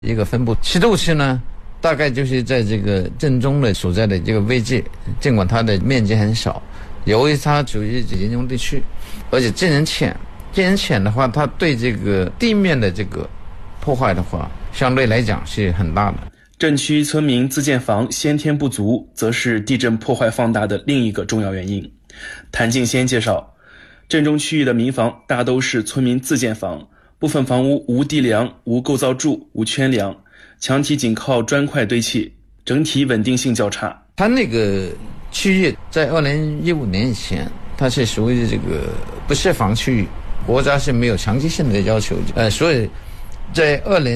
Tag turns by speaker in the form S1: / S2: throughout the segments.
S1: 一个分布。7度区呢，大概就是在这个震中的所在的这个位置，尽管它的面积很小，由于它属于严重地区，而且震源浅。震源浅的话，它对这个地面的这个破坏的话，相对来讲是很大的。
S2: 震区村民自建房先天不足，则是地震破坏放大的另一个重要原因。谭敬先介绍，震中区域的民房大都是村民自建房，部分房屋无地梁、无构造柱、无圈梁，墙体仅靠砖块堆砌，整体稳定性较差。
S1: 它那个区域在2015年以前，它是属于这个不设防区域，国家是没有强制性的要求，所以在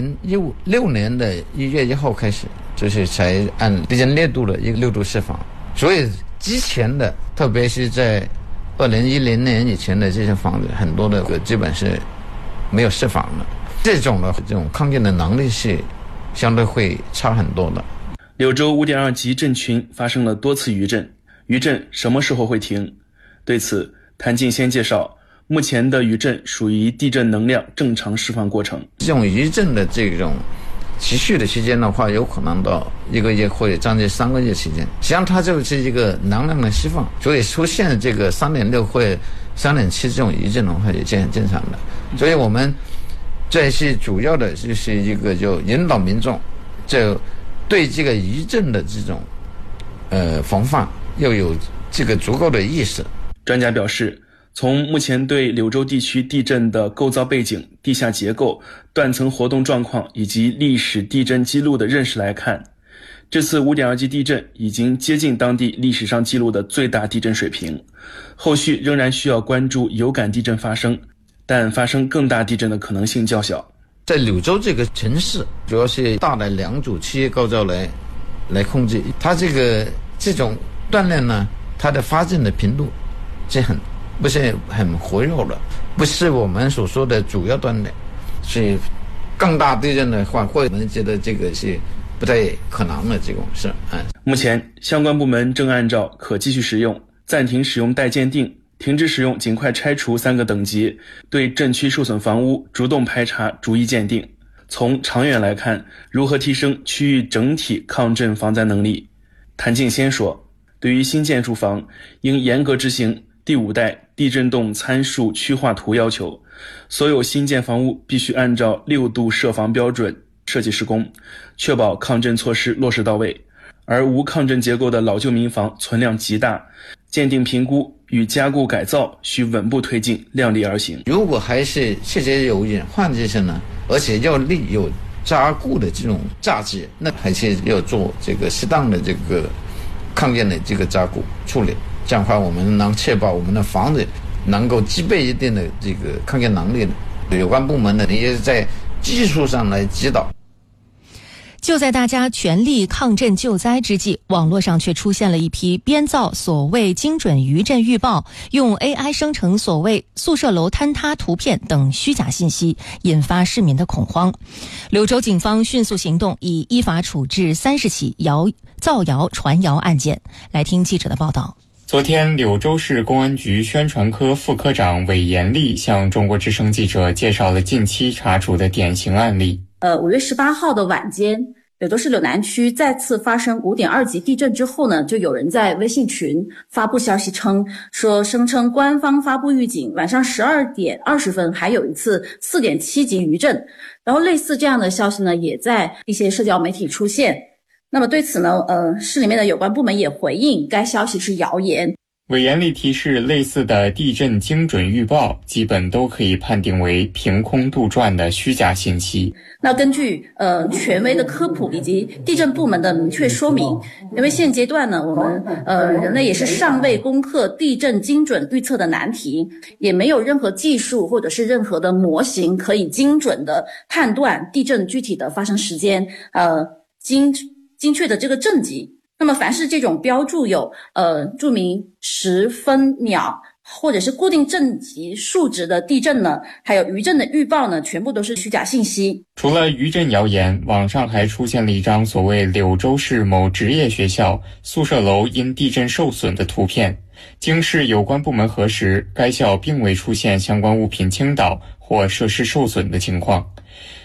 S1: 2016年的1月1号开始，就是才按地震烈度的一个6度设防。所以之前的，特别是在2010年以前的这些房子，很多的基本是没有设防的。这种抗震的能力是相对会差很多的。
S2: 柳州5.2级震群发生了多次余震，余震什么时候会停？对此，谭敬先介绍，目前的余震属于地震能量正常释放过程。
S1: 这种余震的这种持续的时间的话，有可能到1个月或者将近3个月时间。实际上它就是一个能量的释放，所以出现这个3.6或者3.7这种余震的话也是很正常的。所以我们这是主要的就是一个就引导民众，就对这个余震的这种防范要有这个足够的意识。
S2: 专家表示，从目前对柳州地区地震的构造背景、地下结构、断层活动状况以及历史地震记录的认识来看，这次5.2级地震已经接近当地历史上记录的最大地震水平。后续仍然需要关注有感地震发生，但发生更大地震的可能性较小。
S1: 在柳州这个城市，主要是大的2组企业构造来控制。它这种断裂呢，它的发震的频度不是很活跃的，不是我们所说的主要断裂。是更大地震的话，或者我们觉得这个是不太可能的这种事。
S2: 目前相关部门正按照可继续使用、暂停使用待鉴定、停止使用尽快拆除3个等级，对震区受损房屋主动排查逐一鉴定。从长远来看，如何提升区域整体抗震防灾能力？谭敬先说，对于新建筑房，应严格执行第5代地震动参数区划图要求，所有新建房屋必须按照6度设防标准设计施工，确保抗震措施落实到位。而无抗震结构的老旧民房存量极大，鉴定评估与加固改造需稳步推进，量力而行。
S1: 如果还是确实有隐患这些呢，而且要立有加固的这种价值，那还是要做这个适当的这个抗震的这个加固处理。这样的话，我们能确保我们的房子能够具备一定的这个抗震能力的。有关部门呢，也是在技术上来指导。
S3: 就在大家全力抗震救灾之际，网络上却出现了一批编造所谓精准余震预报，用 AI 生成所谓宿舍楼坍塌图片等虚假信息，引发市民的恐慌。柳州警方迅速行动，已依法处置30起造谣传谣案件。来听记者的报道。
S4: 昨天，柳州市公安局宣传科副科长韦延丽向中国之声记者介绍了近期查处的典型案例。
S5: 5月18号的晚间，柳州市柳南区再次发生5.2级地震之后呢，就有人在微信群发布消息声称官方发布预警，晚上12点20分还有一次4.7级余震。然后类似这样的消息呢，也在一些社交媒体出现。那么对此呢，市里面的有关部门也回应该消息是谣言。
S4: 韦延丽提示，类似的地震精准预报基本都可以判定为凭空杜撰的虚假信息。
S5: 那根据权威的科普以及地震部门的明确说明，因为现阶段呢，我们人类也是尚未攻克地震精准预测的难题，也没有任何技术或者是任何的模型可以精准的判断地震具体的发生时间，精确的这个震级。那么凡是这种标注有注明时分秒或者是固定震级数值的地震呢，还有余震的预报呢，全部都是虚假信息。
S4: 除了余震谣言，网上还出现了一张所谓柳州市某职业学校宿舍楼因地震受损的图片。经市有关部门核实，该校并未出现相关物品倾倒或设施受损的情况。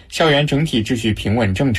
S4: 校园整体秩序平稳正常。